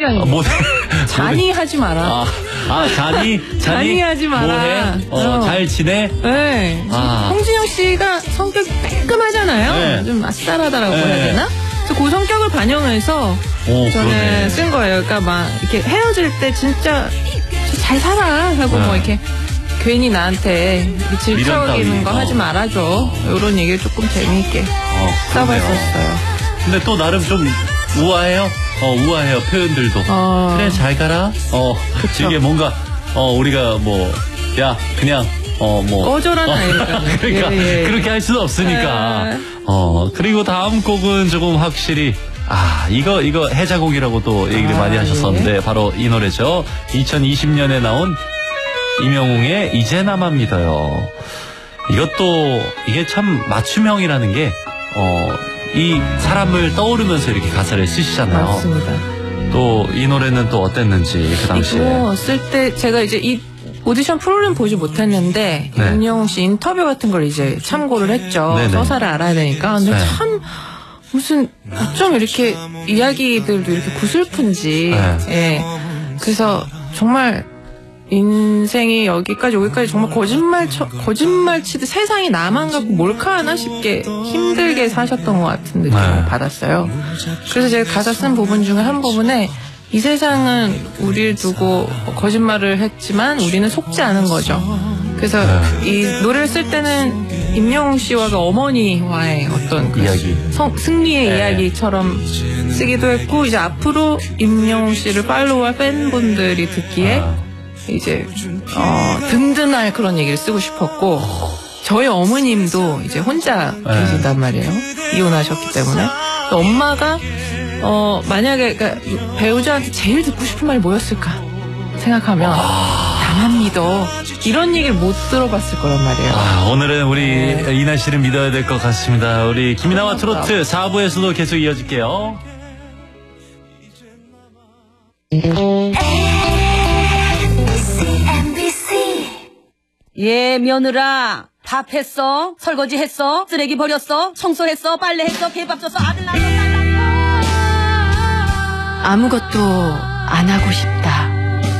모델이라는 거. 잔이 하지 마라. 잔이 하지 마라. 뭐해? 잘 지내? 네. 홍진영 씨가 성격이 깔끔하잖아요. 네. 좀 아싸라다라고 해야 되나? 그래서 그 성격을 반영해서 저는 그러네. 쓴 거예요. 그러니까 막 이렇게 헤어질 때 진짜 잘 살아 하고 뭐 이렇게 괜히 나한테 질척이는 거 하지 말아줘. 이런 얘기를 조금 재미있게 써봤었어요. 근데 또 나름 좀 우아해요. 우아해요. 표현들도. 그래, 잘 가라. 그쵸. 이게 뭔가, 우리가 뭐, 야, 그냥, 꺼져란 아이가. 그러니까, 예. 그렇게 할 수는 없으니까. 그리고 다음 곡은 조금 확실히, 이거 해자곡이라고 또 얘기를 많이 하셨었는데, 바로 이 노래죠. 2020년에 나온 임영웅의 이제 나만 믿어요. 이게 참 맞춤형이라는 게, 이 사람을 떠오르면서 이렇게 가사를 쓰시잖아요. 맞습니다. 또 이 노래는 또 어땠는지 그 당시에. 이거 쓸 때 제가 이제 이 오디션 프로그램 보지 못했는데 임영웅 씨 인터뷰 같은 걸 이제 참고를 했죠. 네네. 서사를 알아야 되니까. 근데 참 무슨 어쩜 이렇게 이야기들도 이렇게 구슬픈지. 예. 그래서 정말 인생이 여기까지 오기까지 정말 거짓말 치듯 세상이 나만 갖고 몰카하나 싶게 힘들게 사셨던 것 같은 느낌을 받았어요. 그래서 제가 가사 쓴 부분 중에 한 부분에 이 세상은 우리를 두고 거짓말을 했지만 우리는 속지 않은 거죠. 그래서 이 노래를 쓸 때는 임영웅 씨와 어머니와의 어떤 이야기, 승리의 이야기처럼 쓰기도 했고, 이제 앞으로 임영웅 씨를 팔로우할 팬분들이 듣기에 이제 든든할 그런 얘기를 쓰고 싶었고, 저희 어머님도 이제 혼자 계신단 말이에요. 이혼하셨기 때문에. 엄마가 만약에 그러니까 배우자한테 제일 듣고 싶은 말이 뭐였을까 생각하면 나만 믿어, 이런 얘기를 못 들어봤을 거란 말이에요. 오늘은 우리 이나 씨를 믿어야 될 것 같습니다. 우리 김이나와 트로트 4부에서도 계속 이어질게요. 예, 며느라. 밥 했어? 설거지 했어? 쓰레기 버렸어? 청소했어? 빨래했어? 개밥 줬어? 아들 낳았어? 딸 낳았어? 아무것도 안 하고 싶다.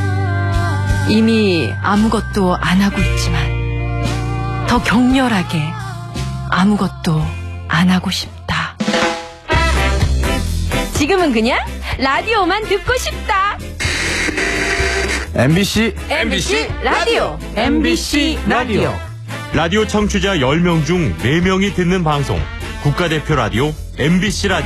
이미 아무것도 안 하고 있지만 더 격렬하게 아무것도 안 하고 싶다. 지금은 그냥 라디오만 듣고 싶다. MBC 라디오. MBC 라디오. 라디오 청취자 10명 중 4명이 듣는 방송. 국가대표 라디오 MBC 라디오.